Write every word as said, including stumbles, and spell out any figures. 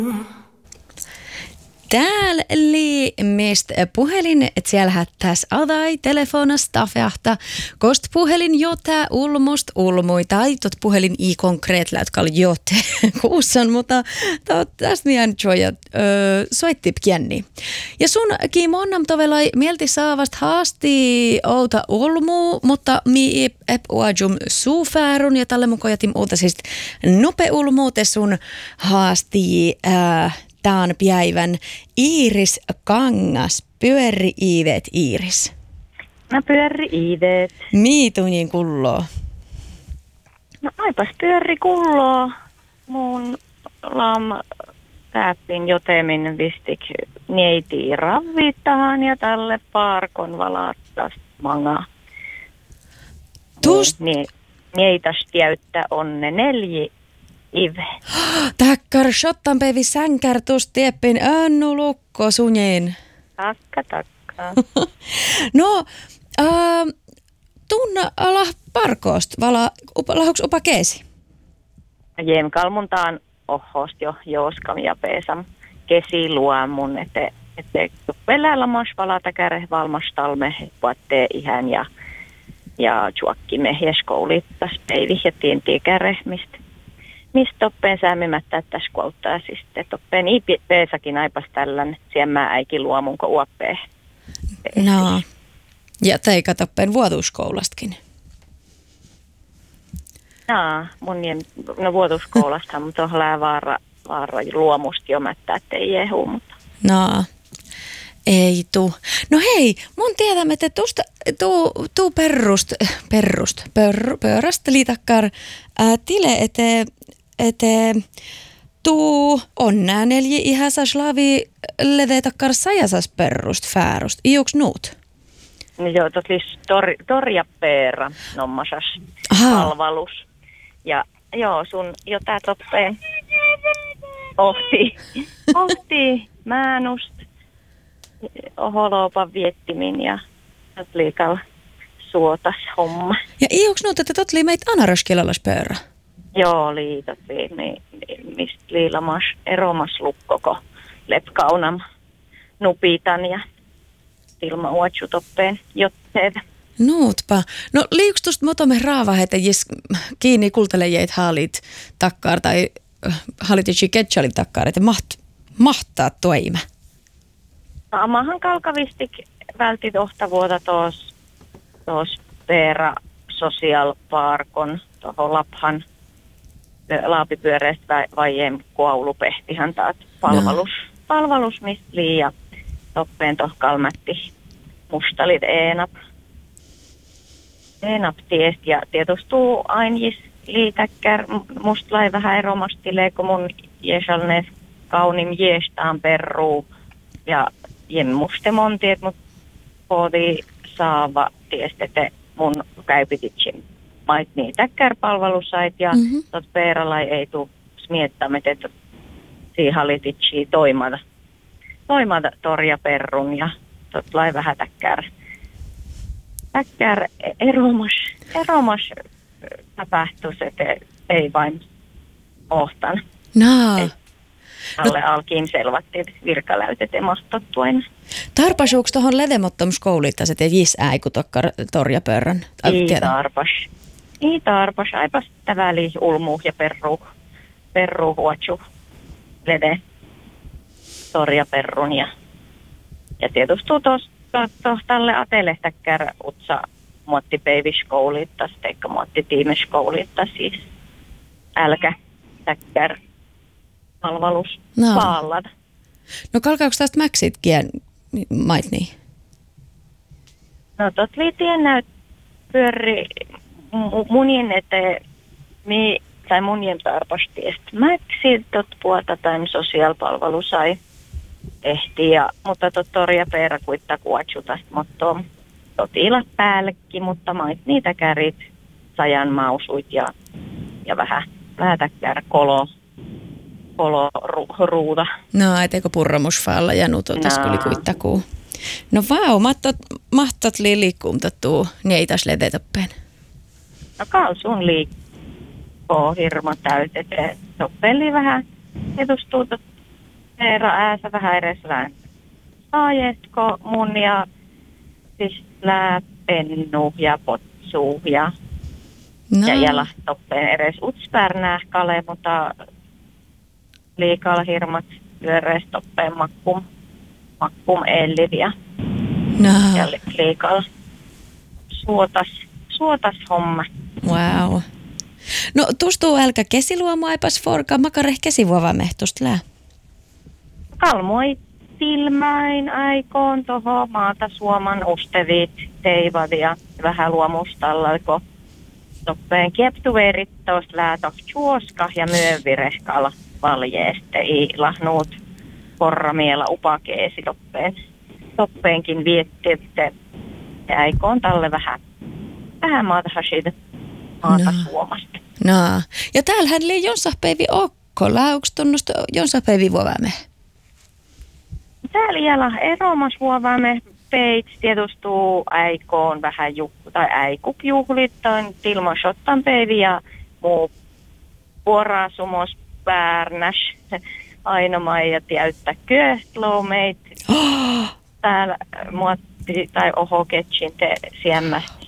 Täällä li mest puhelin, et siellä hättäs adai telefonasta afjahta, kost puhelin jota ulmust ulmui tai tot puhelin i konkreet lätkal jote kuussan, mutta tästä mien joja soittip kienni. Ja sun kiimonnam tovelai mielti saavast haasti outa ulmu, mutta mi ep uajum suufaarun ja tälle mukaan jätim uuta siis nope ulmuute sun haasti äh, Tämän päivän Iiris Kangas. Pyöri iivet, Iiris. Mä pyöri iivet. Miitunin kulloo? No aipas pyöri kulloo. Mun lam täppin jotemin vistik neiti ravvittahan ja tälle parkon valaattas manga. Tuust... Niin, neitas täyttä on ne neljä. Ive. Takkar shottan pevi sänkär tuosta tieppin önnu lukko sunjeen. Takka, takka. No, äh, tunna ala parkoost, vala lahuks upa keesi? Jem kalmuntaan ohost jo jooskam ja peesam kesi luomun, että ette peläällä mas valata käre valmastalme puattee ihan ja ja juokkimme ja skoulittas peivi ja tientii käre mistä. Mistä toppeen säämimättä tässä kuoltaa siis, että toppeen i peesakin aipas tällän siemmää äikin luomunko uoppee. No, ja teika toppeen vuotuuskoulastkin. No, mun jem, no vuotuuskoulasta, mutta on lää vaara, vaara luomusti jo mättä, ettei jehu, mutta. No, ei tuu. No hei, mun tiedämme, että tuosta tuu, tuu perrust, perrust, pör, pöörästä liitakkar ää, tile, ete, ete tuu on nää neljä ihäsä slavi leveetakkar sajasas perrust fäärust. Iuks nuut? No joo, totis tor, torjapeera nommasas palvelus. Ja joo, sun jo tää toppeen ohti, ohti määnust. Oholoopan viettimin ja liikalla suotas homma. Ja iuks nuut, että tot lii meitä anaraskilalas pöörä? Joo, liitot lii, mi, mistä liilamas eromas lukkoko lepkaunam nupitan ja ilma uotsutoppeen jotteet. Nuutpa. No liuks tuosta motome raava, että jis kiinni kultelejeit haalit takkar tai haalitici ketchalin takkar, että maht, mahtaa toima. Amahan kalkavistik vältit ohtavuota tuos, tuos Peera Social Parkon tuohon Laphan laapipyöreästä vajem koulupehtihan taat palvelus. No. Palvelus mistä liian toppeen toh kalmatti mustalit eenap. Eenap tiest ja tietostuu ainjis liitäkkär mustlai vähän eromastilee, kun mun jeesalneet kaunim jeestaan perruu ja jemmuste montiet, mut poodi saava tiest, että mun käypititsin mait niitä kärpalvelusait ja mm-hmm. tot peeralai ei tuu smiettämet, että siihen halititsi toimata, toimata torja perrun ja tot lai vähän täkkär, täkkär eromas, eromas tapahtus, että ei vain ohtan. No. Ei. Alle no. Alkiin selvattiin virkaläytet ja mahtottuina. Tarpasuuks tohon ledemottomuskoulittas, että jis äiku tokkar torjapörrän? Ei tarpas. Ei tarpas. Aipas täväli ulmu ja perru, perru huotsu lede torjaperrun. Ja, ja tietysti tuossa to, tälle atelehtäkkär utsa muotti peiviskoulittas, teikka muotti tiimiskoulittas siis älkä täkkär. Palvelus no. Paallat. No kalkaako tästä mäksitkin mait niin? No tot liitien näyt pyöri munien eteen, mi, tai munien tarpasti, että mäksit tot puolta tämän sosiaalipalvelu sai ehti, ja, mutta tot torja peera kuittaa kuotsutasta, mutta tot ilat päällekin, mutta mait niitä kärit, sajan mausuit ja, ja vähän, vähän täkkär kolo. Ruuta. No, etteikö purramusfaalla ja nuto tässä no. Kuittakuu. No vau, mahtat, mahtat liikkuumtattuu neitas letetöppeen. No kalsun liikkuu hirmo täytet. Toppeli vähän edustuu Eera ääsä vähän edes lään. Saajetko mun ja siis läpennu ja potsu ja No. ja jälahtoppeen edes utspärnäähkale, mutta liikalla hirmat pyöreistoppeen makkum, makkum elliviä. No. Ja li- liikalla suotas, suotas homma. Wow. No tustuu älkä kesiluomu aipas forka makare kesivuova mehtost lää. Kalmoi silmäin aikoon toho maata suoman ustevit teivadia vähän luomustallalko. Toppeen kieptuverit tos läätok chuoska ja myövirehkalla valjeeste ilahnuut porramiela upakeesi toppeen. Toppeenkin viettitte ja aikoon talle vähän, vähän maata hashida maata No. suomasta. No. Ja täällähän lii jonsahpäivi okko. Lauks tunnusta jonsahpäivi vuoväämme? Täällä jäällä eromas vuovaamme peit tietustuu aikoon vähän juhlu, tai äikupjuhlit, tai Tilmo Shottanpäivi ja muu vuorasumos päärnäs. Ainomaija täyttä köhtloumeit. Oh. Täällä muotti tai ohoketsin te siemmä